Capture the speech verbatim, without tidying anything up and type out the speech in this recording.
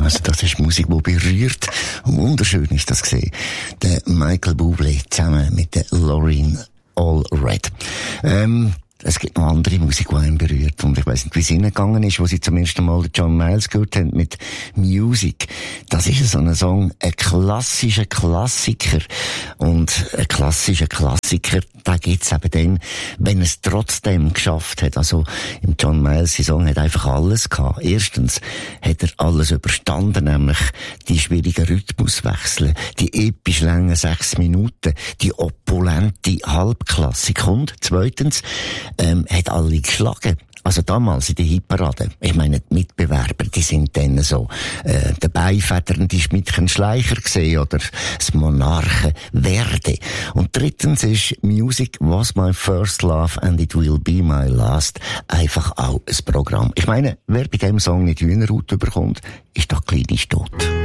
Also das ist Musik, die berührt. Wunderschön ist das gesehen. Der Michael Bublé zusammen mit der Lauryn Allred. Ähm, Es gibt noch andere Musik, die einen berührt. Und ich weiss nicht, wie es ihnen gegangen ist, wo sie zum ersten Mal John Miles gehört haben mit Music. Das ist so ein Song, ein klassischer Klassiker. Und ein klassischer Klassiker, da gibt's eben dann, wenn es trotzdem geschafft hat. Also, im John Miles Song hat einfach alles gehabt. Erstens hat er alles überstanden, nämlich die schwierigen Rhythmuswechsel, die episch langen sechs Minuten, die opulente Halbklassik. Und zweitens, ähm, hat alle geschlagen. Also damals in der Hitparade. Ich meine, die Mitbewerber, die sind dann so, äh, der beifedernde Schmidtchen Schleicher gesehen oder das Monarchen Verdi. Und drittens ist Music was my first love and it will be my last einfach auch ein Programm. Ich meine, wer bei dem Song nicht Hühnerhaut überkommt, ist da kleine tot.